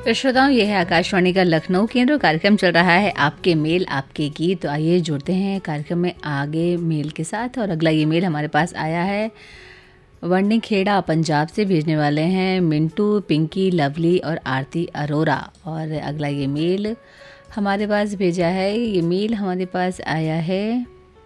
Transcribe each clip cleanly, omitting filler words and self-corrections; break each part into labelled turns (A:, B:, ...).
A: तो श्रोताओं, ये है आकाशवाणी का लखनऊ केंद्र। कार्यक्रम चल रहा है आपके मेल आपके गीत। तो आइए जुड़ते हैं कार्यक्रम में आगे मेल के साथ। और अगला ईमेल हमारे पास आया है वंडी खेड़ा पंजाब से। भेजने वाले हैं मिंटू, पिंकी, लवली और आरती अरोरा। और अगला ये मेल हमारे पास भेजा है, ये मेल हमारे पास आया है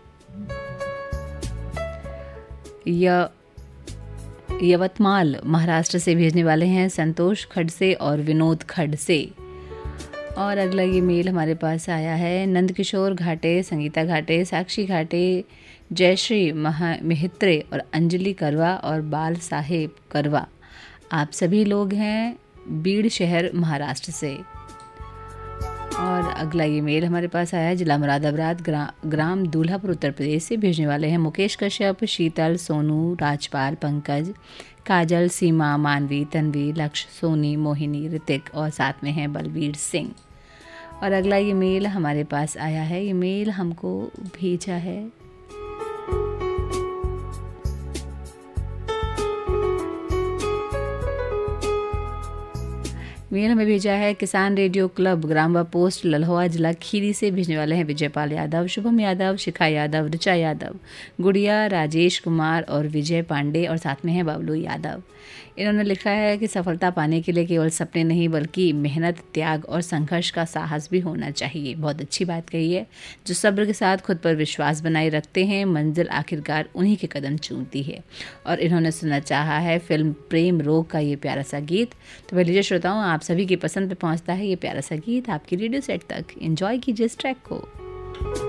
A: यवतमाल महाराष्ट्र से। भेजने वाले हैं संतोष खडसे और विनोद खडसे। और अगला ये मेल हमारे पास आया है नंदकिशोर घाटे, संगीता घाटे, साक्षी घाटे, जयश्री मेहत्रे और अंजलि करवा और बाल साहेब करवा। आप सभी लोग हैं बीड़ शहर महाराष्ट्र से। और अगला ये मेल हमारे पास आया है जिला मुरादाबाद ग्राम दूल्हापुर उत्तर प्रदेश से। भेजने वाले हैं मुकेश कश्यप, शीतल, सोनू, राजपाल, पंकज, काजल, सीमा, मानवी, तन्वी, लक्ष्य, सोनी, मोहिनी, ऋतिक और साथ में हैं बलवीर सिंह। और अगला ये मेल हमारे पास आया है, ये मेल हमको भेजा है मेल हमें भेजा है किसान रेडियो क्लब ग्राम पोस्ट लल्होआ जिला खीरी से। भेजने वाले हैं विजयपाल यादव, शुभम यादव, शिखा यादव, ऋचा यादव, गुड़िया, राजेश कुमार और विजय पांडे और साथ में है बबलू यादव। इन्होंने लिखा है कि सफलता पाने के लिए केवल सपने नहीं बल्कि मेहनत, त्याग और संघर्ष का साहस भी होना चाहिए। बहुत अच्छी बात कही है। जो सब्र के साथ खुद पर विश्वास बनाए रखते हैं, मंजिल आखिरकार उन्हीं के कदम चूमती है। और इन्होंने सुनना चाहा है फिल्म प्रेम रोग का ये प्यारा सा गीत। तो वह लीजिए श्रोताओं, आप सभी की पसंद पे पहुंचता है ये प्यारा सा गीत आपकी रेडियो सेट तक। एंजॉय कीजिए इस ट्रैक को।